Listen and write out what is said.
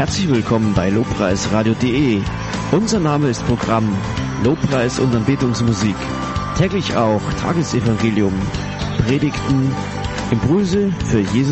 Herzlich willkommen bei lobpreisradio.de. Unser Name ist Programm Lobpreis und Anbetungsmusik. Täglich auch Tagesevangelium, Predigten, Impulse für Jesus.